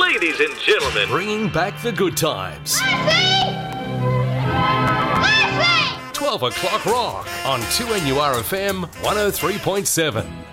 Ladies and gentlemen, bringing back the good times. 12 o'clock rock on 2NURFM 103.7.